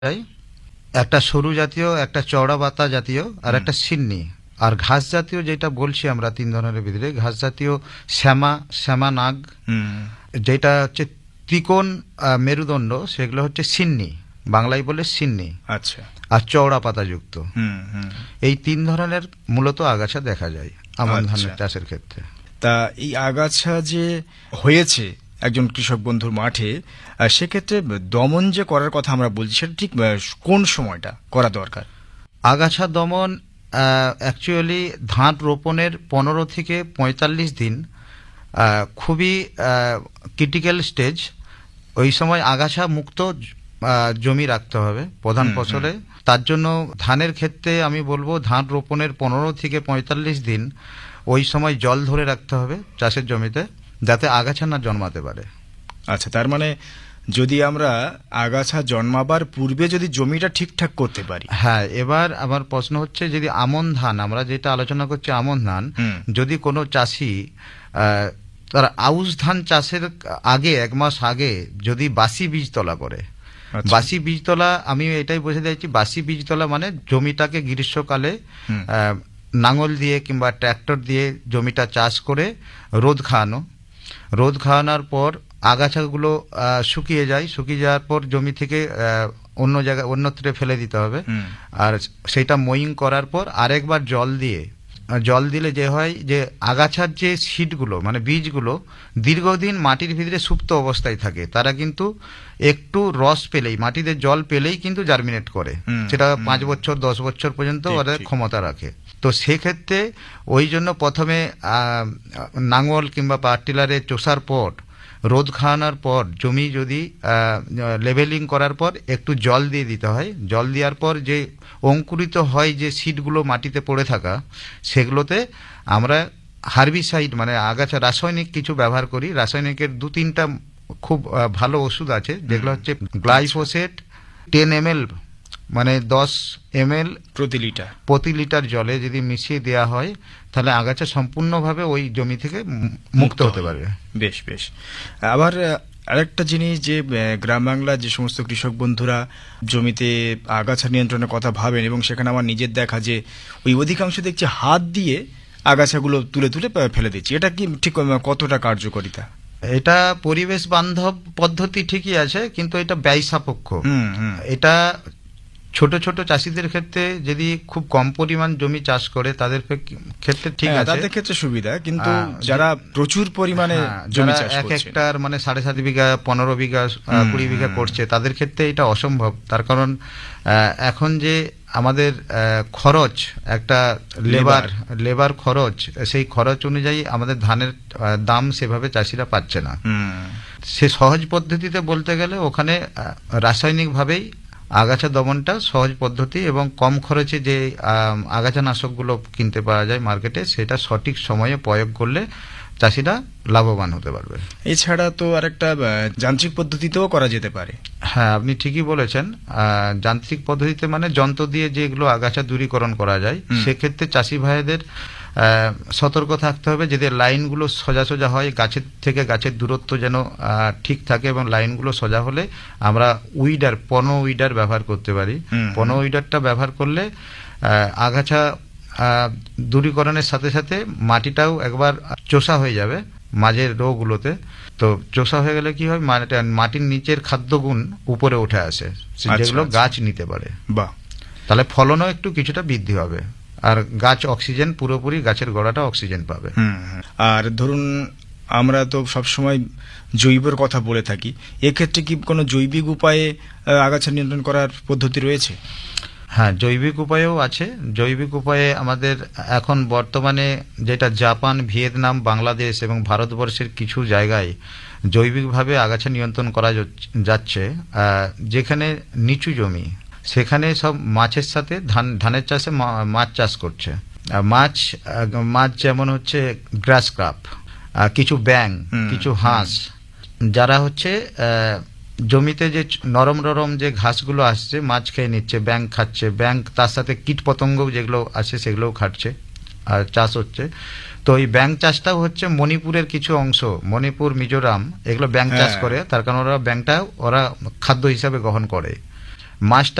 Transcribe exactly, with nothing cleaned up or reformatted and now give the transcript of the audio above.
একটা সরু জাতীয়, একটা চওড়া পাতা জাতীয়, আর একটা সিন্নি। আর ঘাস জাতীয় যেটা বলছি আমরা তিন ধরনের ভিতরে, ঘাস জাতীয় শ্যামা, শ্যামা নাগ, যেটা হচ্ছে ত্রিকোণ মেরুদণ্ড, সেগুলো হচ্ছে সিন্নি, বাংলায় বলে সিন্নি। আচ্ছা। আর চওড়া পাতা যুক্ত। এই তিন ধরনের মূলত আগাছা দেখা যায় আমন ধানের চাষের ক্ষেত্রে। তা এই আগাছা যে হয়েছে একজন কৃষক বন্ধুর মাঠে, সেক্ষেত্রে দমন যে করার কথা আমরা বলছি, সেটা ঠিক কোন সময়টা করা দরকার? আগাছা দমন অ্যাকচুয়ালি ধান রোপণের পনেরো থেকে পঁয়তাল্লিশ দিন খুবই ক্রিটিক্যাল স্টেজ। ওই সময় আগাছা মুক্ত জমি রাখতে হবে প্রধান ফসলে। তার জন্য ধানের ক্ষেত্রে আমি বলবো ধান রোপণের পনেরো থেকে পঁয়তাল্লিশ দিন ওই সময় জল ধরে রাখতে হবে চাষের জমিতে, যাতে আগাছা না জন্মাতে পারে। আচ্ছা, তার মানে যদি আমরা আগাছা জন্মাবার পূর্বে যদি জমিটা ঠিকঠাক করতে পারি। হ্যাঁ, এবার আমার প্রশ্ন হচ্ছে, যদি আমন ধান, আমরা যেটা আলোচনা করছি আমন ধান, যদি কোনো চাষি তার আউশ ধান চাষের আগে এক মাস আগে যদি বাসি বীজতলা করে, বাসি বীজতলা আমি এটাই বোঝাতে চাইছি, বাসি বীজতলা মানে জমিটাকে গ্রীষ্মকালে নাঙল দিয়ে কিংবা ট্র্যাক্টর দিয়ে জমিটা চাষ করে রোদ খাওয়ানো, রোদ খাওয়ানোর পর আগাছাগুলো শুকিয়ে যায়, শুকিয়ে যাওয়ার পর জমি থেকে অন্য জায়গায় অন্যত্রে ফেলে দিতে হবে। আর সেটা মোয়িং করার পর আরেকবার জল দিয়ে, জল দিলে যে হয় যে আগাছার যে সিডগুলো মানে বীজগুলো দীর্ঘদিন মাটির ভিতরে সুপ্ত অবস্থায় থাকে, তারা কিন্তু একটু রস পেলেই, মাটিতে জল পেলেই কিন্তু জার্মিনেট করে, সেটা পাঁচ বছর দশ বছর পর্যন্ত ওদের ক্ষমতা রাখে। তো সেক্ষেত্রে ওই জন্য প্রথমে নাঙল কিংবা পাওয়ার টিলারে চষার পর রোদ খাওয়ানোর পর জমি যদি লেভেলিং করার পর একটু জল দিয়ে দিতে হয়। জল দেওয়ার পর যে অঙ্কুরিত হয় যে সিডগুলো মাটিতে পড়ে থাকা, সেগুলোতে আমরা হার্বিসাইড মানে আগাছা রাসায়নিক কিছু ব্যবহার করি। রাসায়নিকের দু তিনটা খুব ভালো ওষুধ আছে, যেগুলো হচ্ছে গ্লাইফোসেট টেন এম এল মানে দশ এম এল প্রতি লিটার প্রতি লিটার জলে যদি মিশিয়ে দেওয়া হয়, তাহলে আগাছা সম্পূর্ণভাবে ওই জমি থেকে মুক্ত হতে পারবে। বেশ বেশ। আবার আরেকটা জিনিস, যে গ্রাম বাংলার যে সমস্ত কৃষক বন্ধুরা জমিতে আগাছা নিয়ন্ত্রণের কথা ভাবেন, এবং সেখানে আমার নিজের দেখা যে ওই অধিকাংশ দেখছি হাত দিয়ে আগাছাগুলো তুলে তুলে ফেলে দিচ্ছি, এটা কি ঠিক কতটা কার্যকারিতা? এটা পরিবেশ বান্ধব পদ্ধতি ঠিকই আছে, কিন্তু এটা ব্যয় সাপেক্ষ। এটা ছোট ছোট চাষিদের ক্ষেত্রে যদি খুব কম পরিমাণ জমি চাষ করে তাদের ক্ষেত্রে ঠিক আছে, তাদের ক্ষেত্রে সুবিধা। কিন্তু যারা প্রচুর পরিমাণে জমি চাষ এক একটার মানে সাড়ে সাত বিঘা পনেরো বিঘা কুড়ি বিঘা করছে, তাদের ক্ষেত্রে এটা অসম্ভব। তার কারণ এখন যে আমাদের খরচ, একটা লেবার লেবার খরচ, সেই খরচ অনুযায়ী আমাদের ধানের দাম সেভাবে চাষিরা পাচ্ছে না। সে সহজ পদ্ধতিতে বলতে গেলে ওখানে রাসায়নিকভাবেই আগাছা দমনটা সহজ পদ্ধতি, এবং কম খরচে যে আগাছা নাশকগুলো কিনতে পাওয়া যায় মার্কেটে, সেটা সঠিক সময়ে প্রয়োগ করলে চাষিরা লাভবান হতে পারবে। এছাড়া তো আরেকটা যান্ত্রিক পদ্ধতিতেও করা যেতে পারে। হ্যাঁ, আপনি ঠিকই বলেছেন। যান্ত্রিক পদ্ধতিতে মানে যন্ত্র দিয়ে যেগুলো আগাছা দূরীকরণ করা যায়, সেক্ষেত্রে চাষি ভাইদের সতর্ক থাকতে হবে যাতে লাইনগুলো সোজা সোজা হয়, গাছের থেকে গাছের দূরত্ব যেন ঠিক থাকে, এবং লাইনগুলো সোজা হলে আমরা উইডার, পন উইডার ব্যবহার করতে পারি। পন উইডারটা ব্যবহার করলে আগাছা দূরীকরণের সাথে সাথে মাটিটাও একবার চোষা হয়ে যাবে মাঝের রোগুলোতে। তো চোষা হয়ে গেলে কি হয়, মাটির নিচের খাদ্যগুণ উপরে উঠে আসে, যেগুলো গাছ নিতে পারে। বাহ, তাহলে ফলনও একটু কিছুটা বৃদ্ধি হবে, আর গাছ অক্সিজেন, পুরোপুরি গাছের গোড়াটা অক্সিজেন পাবে। আর ধরুন আমরা তো সবসময় জৈবর কথা বলে থাকি, এক্ষেত্রে কি কোনো জৈবিক উপায়ে আগাছা নিয়ন্ত্রণ করার পদ্ধতি রয়েছে? হ্যাঁ, জৈবিক উপায়ও আছে। জৈবিক উপায়ে আমাদের এখন বর্তমানে যেটা জাপান, ভিয়েতনাম, বাংলাদেশ এবং ভারতবর্ষের কিছু জায়গায় জৈবিকভাবে আগাছা নিয়ন্ত্রণ করা যাচ্ছে। যেখানে নিচু জমি, সেখানে সব মাছের সাথে ধান ধানের চাষে মাছ চাষ করছে। মাছ মাছ যেমন হচ্ছে গ্রাস কার্প, কিছু ব্যাঙ, কিছু হাঁস, যারা হচ্ছে জমিতে যে নরম নরম যে ঘাসগুলো আসছে মাছ খেয়ে নিচ্ছে, ব্যাঙ খাচ্ছে, ব্যাঙ তার সাথে কীট পতঙ্গ যেগুলো আছে সেগুলোও খাচ্ছে, আর চাষ হচ্ছে। তো এই ব্যাঙ চাষটাও হচ্ছে মণিপুরের কিছু অংশ, মণিপুর, মিজোরাম, এগুলো ব্যাঙ চাষ করে, তার কারণ ওরা ব্যাঙটা ওরা খাদ্য হিসাবে গ্রহণ করে। মাছটা